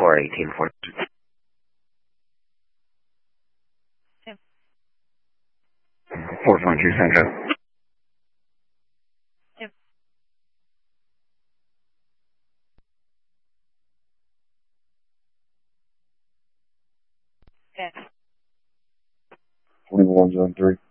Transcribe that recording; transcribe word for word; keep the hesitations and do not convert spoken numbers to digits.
four eighteen forty. four point two Central. Yep. Okay. twenty-one zone three.